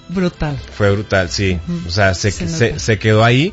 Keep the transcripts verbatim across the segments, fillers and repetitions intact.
brutal. Fue brutal, sí. Uh-huh. O sea, se, se, se, se quedó ahí.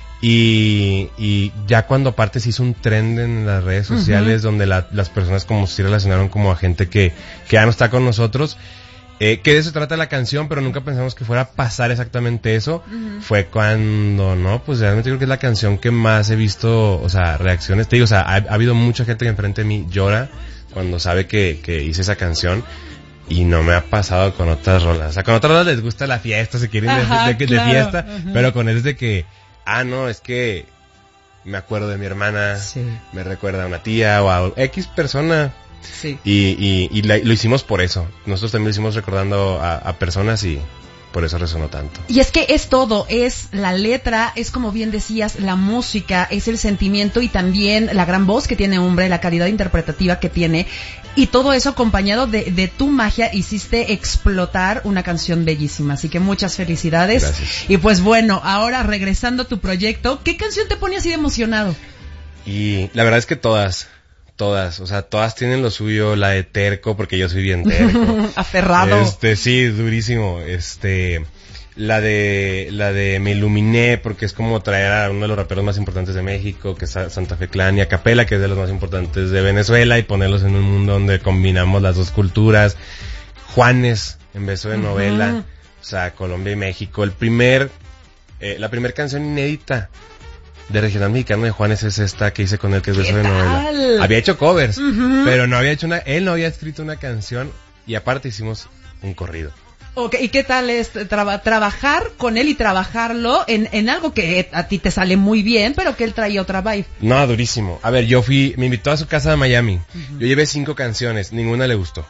Y, y ya cuando aparte se hizo un trend en las redes sociales, uh-huh, donde la, las personas como si relacionaron como a gente que, que ya no está con nosotros, eh, que de eso trata la canción, pero nunca pensamos que fuera a pasar exactamente eso. Uh-huh. Fue cuando, no, pues realmente creo que es la canción que más he visto, o sea, reacciones. Te digo, o sea, ha, ha habido mucha gente que enfrente de mí llora cuando sabe que, que hice esa canción. Y no me ha pasado con otras rolas. O sea, con otras rolas les gusta la fiesta, se quieren Ajá, de, de, de, claro. de fiesta, uh-huh, pero con eso es de que, ah, no, es que me acuerdo de mi hermana, sí, me recuerda a una tía o a X persona. Sí. Y, y, y la, lo hicimos por eso. Nosotros también lo hicimos recordando a, a personas y por eso resonó tanto. Y es que es todo, es la letra, es como bien decías, la música, es el sentimiento y también la gran voz que tiene Umbre, la calidad interpretativa que tiene. Y todo eso acompañado de, de tu magia, hiciste explotar una canción bellísima. Así que muchas felicidades. Gracias. Y pues bueno, ahora regresando a tu proyecto, ¿qué canción te pone así de emocionado? Y la verdad es que todas, todas, o sea, todas tienen lo suyo. La de Terco, porque yo soy bien terco. Aferrado. Este, sí, durísimo. Este, la de, la de Me Iluminé, porque es como traer a uno de los raperos más importantes de México, que es Santa Fe Clan, y a Capela, que es de los más importantes de Venezuela, y ponerlos en un mundo donde combinamos las dos culturas. Juanes, en Beso de uh-huh. Novela, o sea, Colombia y México. El primer, eh, la primer canción inédita de regional mexicano de Juanes es esta que hice con él, que es Beso de Novela. Había hecho covers, uh-huh, pero no había hecho una, él no había escrito una canción, y aparte hicimos un corrido. Okay, ¿y qué tal es tra- trabajar con él y trabajarlo en, en algo que a ti te sale muy bien, pero que él traía otra vibe? No, durísimo. A ver, yo fui, me invitó a su casa de Miami. Uh-huh. Yo llevé cinco canciones, ninguna le gustó.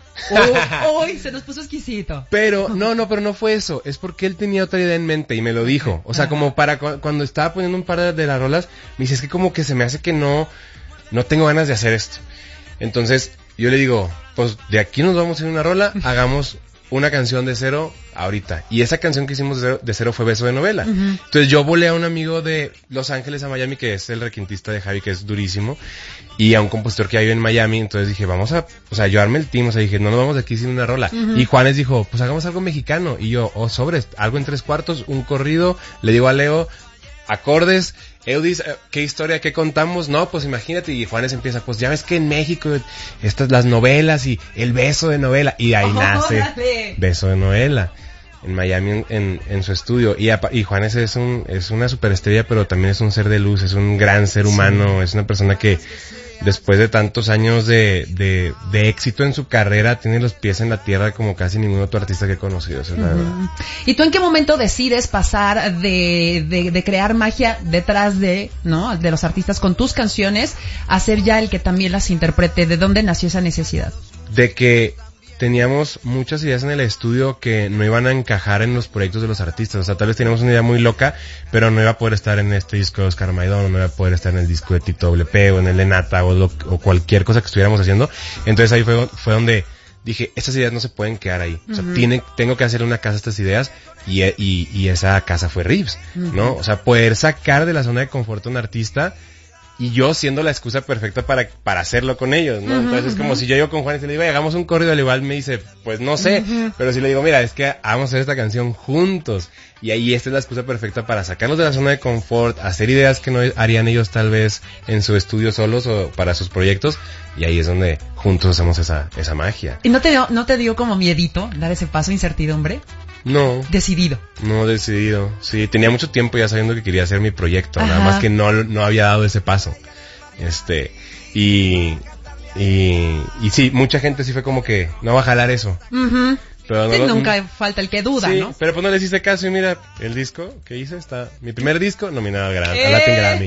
Oh, ¡Uy! Se nos puso exquisito. Pero, no, no, pero no fue eso. Es porque él tenía otra idea en mente y me lo dijo. O sea, uh-huh, como para cu- cuando estaba poniendo un par de, de las rolas, me dice, es que como que se me hace que no, no tengo ganas de hacer esto. Entonces, yo le digo, pues de aquí nos vamos a ir una rola, hagamos una canción de cero ahorita. Y esa canción que hicimos de cero, de cero fue Beso de Novela. Uh-huh. Entonces yo volé a un amigo de Los Ángeles a Miami, que es el requintista de Javi, que es durísimo, y a un compositor que hay en Miami. Entonces dije, vamos a, o sea, yo armé el team, o sea, dije, no nos vamos de aquí sin una rola. Uh-huh. Y Juanes dijo, pues hagamos algo mexicano. Y yo, oh, sobres, algo en tres cuartos, un corrido. Le digo a Leo, acordes. Eudis, ¿qué historia, qué contamos? No, pues imagínate, y Juanes empieza, pues ya ves que en México estas las novelas y el beso de novela, y ahí oh, nace dale. Beso de Novela en Miami, en, en, en su estudio. Y, y Juanes es un es una superestrella, pero también es un ser de luz, es un gran ser humano, sí, es una persona que después de tantos años de, de, de éxito en su carrera, tiene los pies en la tierra como casi ningún otro artista que he conocido, eso es uh-huh. la verdad. ¿Y tú en qué momento decides pasar de, de, de crear magia detrás de, ¿no?, de los artistas con tus canciones, a ser ya el que también las interprete? ¿De dónde nació esa necesidad? De que teníamos muchas ideas en el estudio que no iban a encajar en los proyectos de los artistas. O sea, tal vez teníamos una idea muy loca, pero no iba a poder estar en este disco de Oscar Maidón, o no iba a poder estar en el disco de Tito Doble P, o en el de Nata, o, lo, o cualquier cosa que estuviéramos haciendo. Entonces ahí fue, fue donde dije, estas ideas no se pueden quedar ahí. O sea, uh-huh. tiene, tengo que hacer una casa a estas ideas, y, y, y esa casa fue Ribs, uh-huh. ¿no? O sea, poder sacar de la zona de confort a un artista, y yo siendo la excusa perfecta para para hacerlo con ellos, ¿no? Uh-huh, Entonces es como uh-huh. si yo llego con Juan y le digo, hagamos un corrido, al igual me dice, pues no sé, uh-huh. pero si le digo, mira, es que vamos a hacer esta canción juntos, y ahí esta es la excusa perfecta para sacarlos de la zona de confort, hacer ideas que no harían ellos tal vez en su estudio solos o para sus proyectos, y ahí es donde juntos hacemos esa esa magia. ¿Y no te dio, no te dio como miedito dar ese paso, incertidumbre? No. Decidido. No, decidido. Sí, tenía mucho tiempo ya sabiendo que quería hacer mi proyecto, Ajá. nada más que no, no había dado ese paso. Este, y, y, y sí, mucha gente sí fue como que no va a jalar eso. Uh-huh. Pero no sí, lo, nunca falta el que duda, sí, ¿no? pero pues no les hice caso, y mira, el disco que hice está, mi primer disco nominado a, Gran, a Latin Grammy.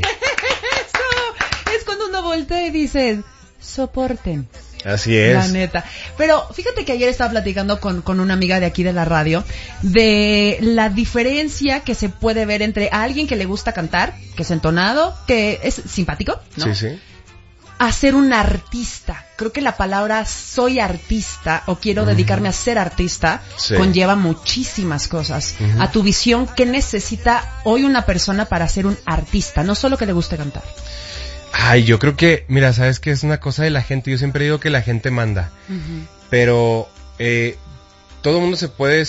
Eso es cuando uno voltea y dice, soporten. Así es. La neta. Pero fíjate que ayer estaba platicando con, con una amiga de aquí de la radio de la diferencia que se puede ver entre a alguien que le gusta cantar, que es entonado, que es simpático, ¿no? Sí, sí. A ser un artista. Creo que la palabra soy artista o quiero uh-huh. dedicarme a ser artista sí. conlleva muchísimas cosas. Uh-huh. A tu visión, ¿qué necesita hoy una persona para ser un artista? No solo que le guste cantar. Ay, yo creo que, mira, sabes que es una cosa de la gente. Yo siempre digo que la gente manda. Uh-huh. Pero eh, todo el mundo se puede